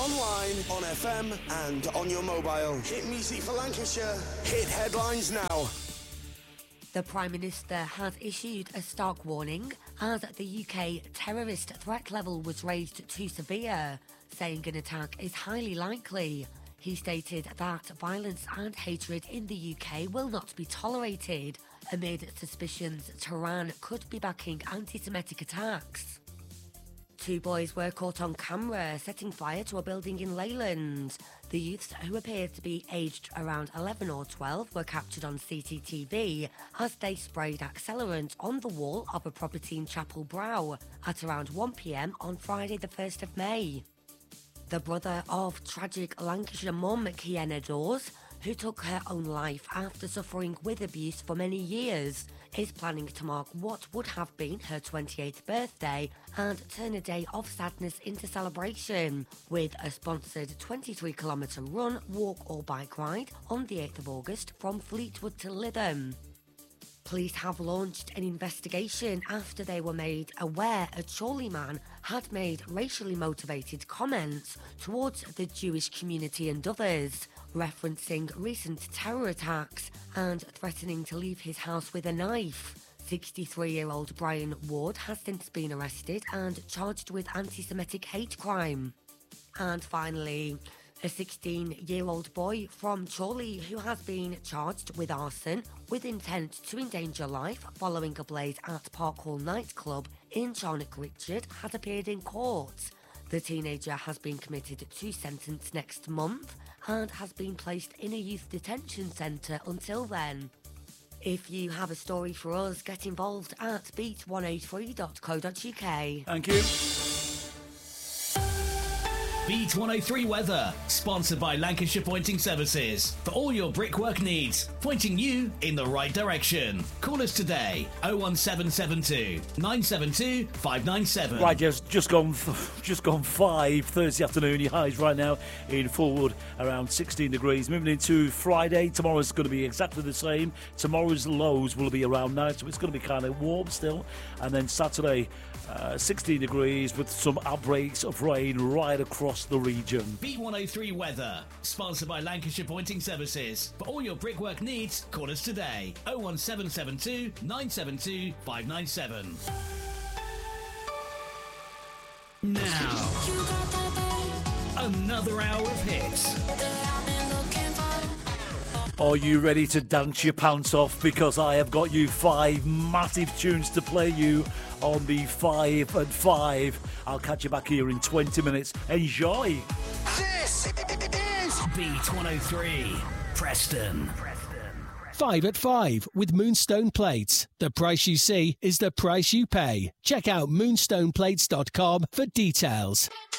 online, on FM and on your mobile. Hit music for Lancashire. Hit headlines now. The Prime Minister has issued a stark warning as the UK terrorist threat level was raised to severe, saying an attack is highly likely. He stated that violence and hatred in the UK will not be tolerated amid suspicions Tehran could be backing anti-Semitic attacks. 2 boys were caught on camera setting fire to a building in Leyland. The youths, who appeared to be aged around 11 or 12, were captured on CCTV as they sprayed accelerant on the wall of a property in Chapel Brow at around 1 p.m. on Friday the 1st of May. The brother of tragic Lancashire mum Kienna Dawes, who took her own life after suffering with abuse for many years, is planning to mark what would have been her 28th birthday and turn a day of sadness into celebration with a sponsored 23-kilometre run, walk or bike ride on the 8th of August from Fleetwood to Lytham. Police have launched an investigation after they were made aware a Chorley man had made racially motivated comments towards the Jewish community and others, referencing recent terror attacks and threatening to leave his house with a knife. 63-year-old Brian Ward has since been arrested and charged with anti-Semitic hate crime. And finally, a 16-year-old boy from Chorley who has been charged with arson with intent to endanger life following a blaze at Park Hall nightclub in Charnock Richard has appeared in court. The teenager has been committed to sentence next month and has been placed in a youth detention centre until then. If you have a story for us, get involved at beat103.co.uk. Thank you. Beat 103 Weather, sponsored by Lancashire Pointing Services. For all your brickwork needs, pointing you in the right direction. Call us today, 01772 972 597. Right, just gone 5 Thursday afternoon. Your highs right now in Fulwood around 16 degrees. Moving into Friday, tomorrow's going to be exactly the same. Tomorrow's lows will be around 9, so it's going to be kind of warm still. And then Saturday, 16 degrees with some outbreaks of rain right across the region. B103 Weather, sponsored by Lancashire Pointing Services. For all your brickwork needs, call us today, 01772 972 597. Now, another hour of hits. Are you ready to dance your pants off? Because I have got you 5 massive tunes to play you on the 5 at 5. I'll catch you back here in 20 minutes. Enjoy! This is Beat 103, Preston. 5 at 5 with Moonstone Plates. The price you see is the price you pay. Check out moonstoneplates.com for details.